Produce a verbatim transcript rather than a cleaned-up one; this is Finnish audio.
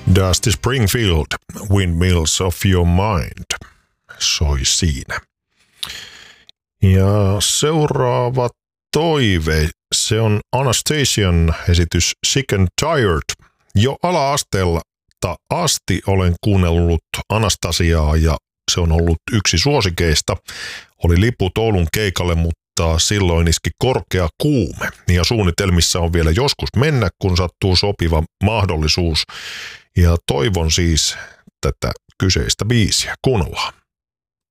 Dusty Springfield, Windmills of Your Mind, soi siinä. Ja seuraava toive, se on Anastasian esitys Sick and Tired. Jo ala-asteella asti olen kuunnellut Anastasiaa ja se on ollut yksi suosikeista. Oli liput Oulun keikalle, mutta silloin iski korkea kuume ja suunnitelmissa on vielä joskus mennä, kun sattuu sopiva mahdollisuus. Ja toivon siis tätä kyseistä biisiä. Kuunnellaan.